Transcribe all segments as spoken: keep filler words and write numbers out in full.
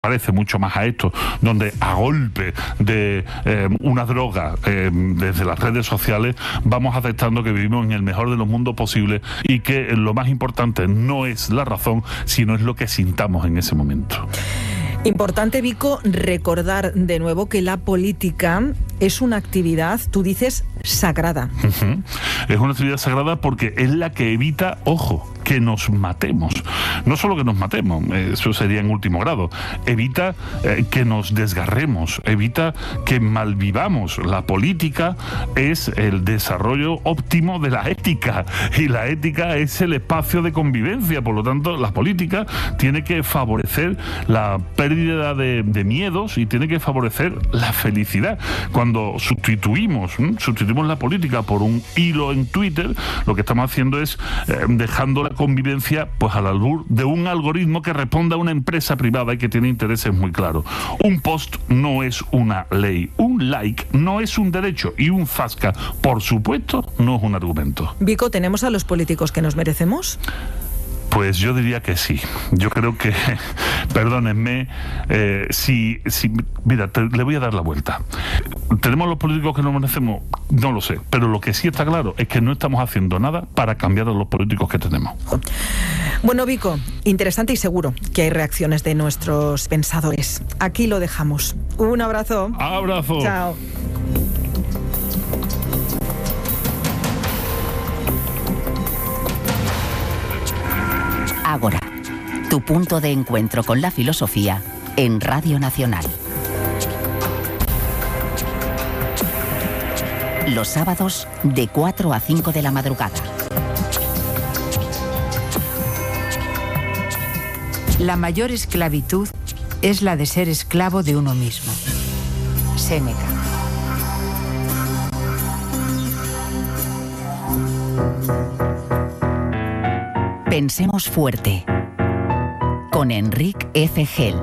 parece mucho más a esto, donde a golpe de eh, una droga eh, desde las redes sociales vamos aceptando que vivimos en el mejor de los mundos posibles y que lo más importante no es la razón, sino es lo que sintamos en ese momento. Importante, Vico, recordar de nuevo que la política es una actividad, tú dices, sagrada. Uh-huh. Es una actividad sagrada porque es la que evita, ojo, que nos matemos. No solo que nos matemos, eso sería en último grado. Evita eh, que nos desgarremos, evita que malvivamos. La política es el desarrollo óptimo de la ética y la ética es el espacio de convivencia. Por lo tanto, la política tiene que favorecer la pérdida de, de miedos y tiene que favorecer la felicidad. Cuando sustituimos, ¿eh? sustituimos la política por un hilo en Twitter, lo que estamos haciendo es eh, dejando la convivencia pues al albur de un algoritmo que responde a una empresa privada y que tiene intereses muy claros. Un post no es una ley, un like no es un derecho y un zasca, por supuesto, no es un argumento. Vico, ¿tenemos a los políticos que nos merecemos? Pues yo diría que sí. Yo creo que, perdónenme, eh, si, si, mira, te, le voy a dar la vuelta. ¿Tenemos los políticos que nos merecemos? No lo sé. Pero lo que sí está claro es que no estamos haciendo nada para cambiar a los políticos que tenemos. Bueno, Vico, interesante y seguro que hay reacciones de nuestros pensadores. Aquí lo dejamos. Un abrazo. Abrazo. Chao. Ágora, tu punto de encuentro con la filosofía en Radio Nacional. Los sábados de cuatro a cinco de la madrugada. La mayor esclavitud es la de ser esclavo de uno mismo. Séneca. Pensemos fuerte, con Enric F. Gel.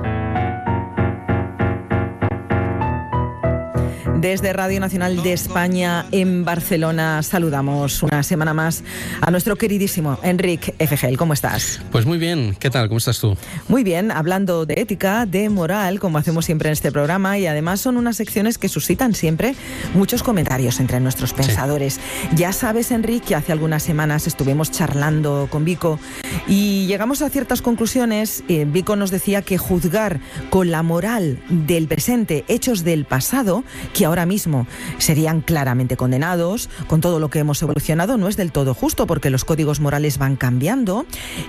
Desde Radio Nacional de España en Barcelona saludamos una semana más a nuestro queridísimo Enric F. Gel. ¿Cómo estás? Pues muy bien. ¿Qué tal? ¿Cómo estás tú? Muy bien, hablando de ética, de moral, como hacemos siempre en este programa, y además son unas secciones que suscitan siempre muchos comentarios entre nuestros pensadores. Sí. Ya sabes, Enric, que hace algunas semanas estuvimos charlando con Vico y llegamos a ciertas conclusiones. Eh, Vico nos decía que juzgar con la moral del presente hechos del pasado, que ahora mismo serían claramente condenados, con todo lo que hemos evolucionado, no es del todo justo, porque los códigos morales van cambiando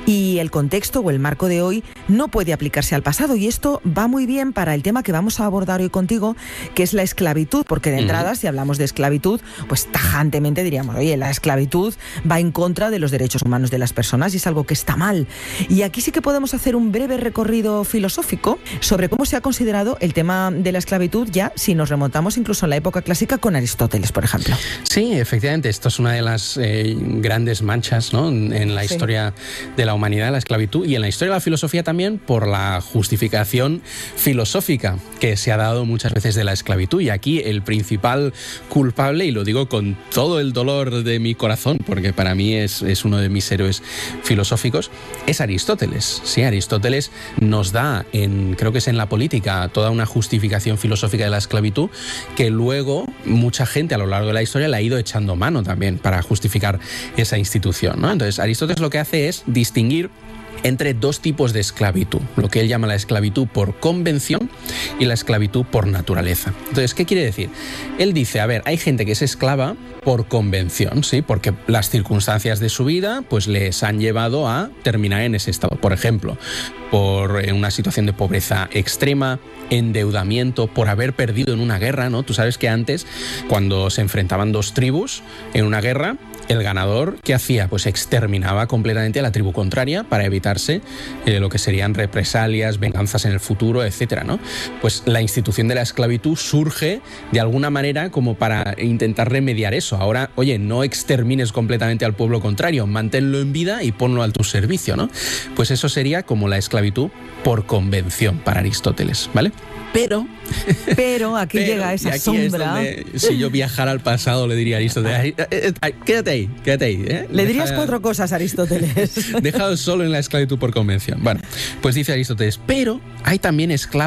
y el contexto o el marco de hoy no puede aplicarse al pasado, y esto va muy bien para el tema que vamos a abordar hoy contigo, que es la esclavitud, porque de entrada, uh-huh. si hablamos de esclavitud, pues tajantemente diríamos, oye, la esclavitud va en contra de los derechos humanos de las personas y es algo que está mal. Y aquí sí que podemos hacer un breve recorrido filosófico sobre cómo se ha considerado el tema de la esclavitud ya si nos remontamos incluso incluso en la época clásica con Aristóteles, por ejemplo. Sí, efectivamente, esto es una de las eh, grandes manchas, ¿no?, en, en la sí. historia de la humanidad, la esclavitud, y en la historia de la filosofía también, por la justificación filosófica que se ha dado muchas veces de la esclavitud. Y aquí el principal culpable, y lo digo con todo el dolor de mi corazón, porque para mí es, es uno de mis héroes filosóficos, es Aristóteles. Sí, Aristóteles nos da, en, creo que es en La Política, toda una justificación filosófica de la esclavitud que luego mucha gente a lo largo de la historia le ha ido echando mano también para justificar esa institución, ¿no? Entonces, Aristóteles lo que hace es distinguir entre dos tipos de esclavitud, lo que él llama la esclavitud por convención y la esclavitud por naturaleza. Entonces, ¿qué quiere decir? Él dice, a ver, hay gente que es esclava por convención, ¿sí? Porque las circunstancias de su vida pues les han llevado a terminar en ese estado. Por ejemplo, por una situación de pobreza extrema, endeudamiento, por haber perdido en una guerra, ¿no? Tú sabes que antes, cuando se enfrentaban dos tribus en una guerra, el ganador, ¿qué hacía? Pues exterminaba completamente a la tribu contraria para evitarse eh, lo que serían represalias, venganzas en el futuro, etcétera, ¿no? Pues la institución de la esclavitud surge de alguna manera como para intentar remediar eso. Ahora, oye, no extermines completamente al pueblo contrario, manténlo en vida y ponlo a tu servicio, ¿no? Pues eso sería como la esclavitud por convención para Aristóteles, ¿vale? Pero... Pero aquí pero, llega esa aquí sombra. Es donde, si yo viajara al pasado, le diría a Aristóteles, quédate ahí, quédate ahí. ¿eh? Le dirías Deja, cuatro cosas a Aristóteles. Déjalo solo en la, esclavitud por convención. Bueno, pues dice Aristóteles, pero hay también esclavos